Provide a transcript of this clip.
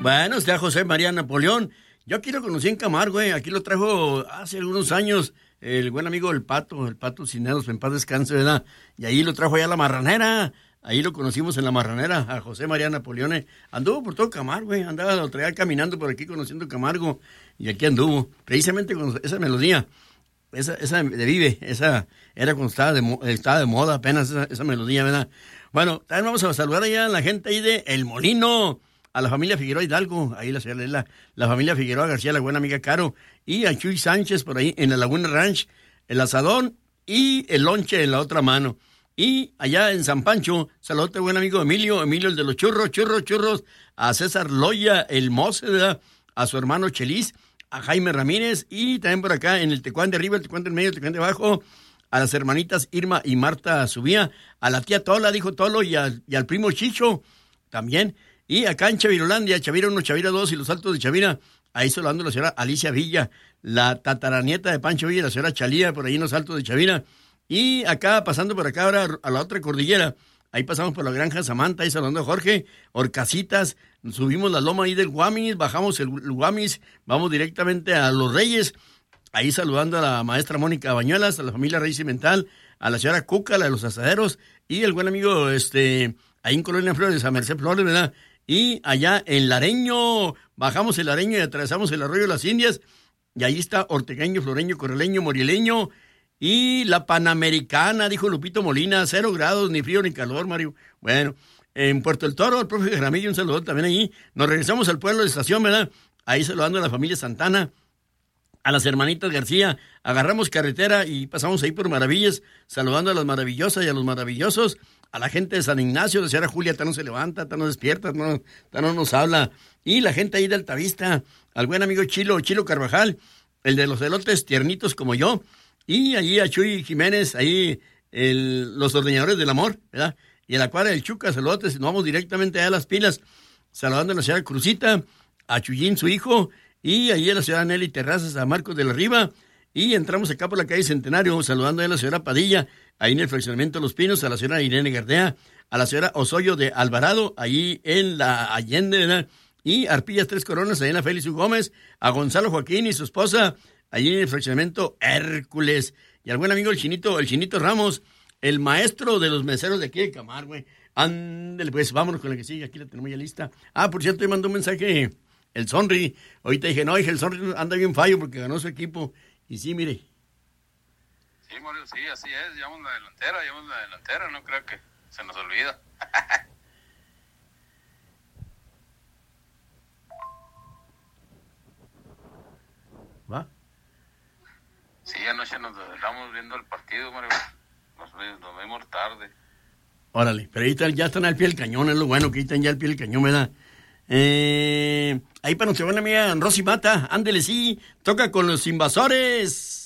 Bueno, está José María Napoleón. Yo aquí lo conocí en Camargo, aquí lo trajo hace algunos años el buen amigo el Pato Cisneros, en paz descanse, ¿verdad? Y ahí lo trajo allá a La Marranera, ahí lo conocimos en La Marranera, a José María Napoleón. Anduvo por todo Camargo, andaba, lo traía caminando por aquí conociendo Camargo, y aquí anduvo, precisamente con esa melodía, esa de Vive, esa era cuando estaba de moda apenas esa melodía, ¿verdad? Bueno, también vamos a saludar allá a la gente ahí de El Molino, a la familia Figueroa Hidalgo, ahí la familia Figueroa García, la buena amiga Caro, y a Chuy Sánchez por ahí en la Laguna Ranch, el asadón y el lonche en la otra mano. Y allá en San Pancho, saludote buen amigo Emilio el de los churros, a César Loya, el Moce, ¿verdad? A su hermano Chelis, a Jaime Ramírez, y también por acá en el Tecuán de arriba, el Tecuán del medio, el Tecuán de abajo, a las hermanitas Irma y Marta Subía, a la tía Tola, dijo Tolo, y al primo Chicho también. Y acá en Chavirolandia, Chavira 1, Chavira 2 y los Altos de Chavira, ahí saludando a la señora Alicia Villa, la tataranieta de Pancho Villa, la señora Chalía, por ahí en los Altos de Chavira. Y acá, pasando por acá ahora a la otra cordillera, ahí pasamos por la granja Samantha, ahí saludando a Jorge, Horcasitas, subimos la loma ahí del Guamis, bajamos el Guamis, vamos directamente a Los Reyes, ahí saludando a la maestra Mónica Bañuelas, a la familia Rey Cimental, a la señora Cuca, la de los asaderos, y el buen amigo, ahí en Colonia Flores, San Merced Flores, ¿verdad? Y allá en Lareño, bajamos el Lareño y atravesamos el arroyo de las Indias, y ahí está Ortegueño, Floreño, Correleño, Morileño, y la Panamericana, dijo Lupito Molina, 0 grados, ni frío ni calor, Mario. Bueno, en Puerto del Toro, el profe Jaramillo, un saludo también ahí. Nos regresamos al pueblo de Estación, ¿verdad? Ahí saludando a la familia Santana, a las hermanitas García, agarramos carretera y pasamos ahí por Maravillas, saludando a las maravillosas y a los maravillosos, a la gente de San Ignacio, la señora Julia, no se levanta, no despierta, no nos habla, y la gente ahí de Altavista, al buen amigo Chilo Carvajal, el de los elotes tiernitos como yo, y allí a Chuy Jiménez, ahí los ordeñadores del amor, ¿verdad? Y en la cuadra del Chuca, saludotes, nos vamos directamente allá a Las Pilas, saludando a la señora Cruzita, a Chuyín, su hijo, y allí a la señora Nelly Terrazas, a Marcos de la Riva, y entramos acá por la calle Centenario, saludando a la señora Padilla, ahí en el fraccionamiento de Los Pinos, a la señora Irene Gardea, a la señora Osoyo de Alvarado, ahí en la Allende, ¿verdad? Y Arpillas Tres Coronas, ahí en la Félix U. Gómez, a Gonzalo Joaquín y su esposa, allí en el fraccionamiento Hércules, y al buen amigo el Chinito Ramos, el maestro de los meseros de aquí de Camargo, güey. Ándale, pues, vámonos con la que sigue, aquí la tenemos ya lista. Ah, por cierto, me mandó un mensaje el Sonri, ahorita dije, no, el Sonri anda bien fallo porque ganó su equipo, y sí, mire. Sí, Mario, sí, así es, llevamos la delantera, no creo que se nos olvida. ¿Va? Sí, anoche nos estamos viendo el partido, Mario, nos vemos tarde. Órale, pero ahí ya están al pie del cañón, es lo bueno, que ahí están ya al pie del cañón, ¿verdad? Ahí para nuestra buena amiga Rosy Mata, ándele sí, toca con los invasores.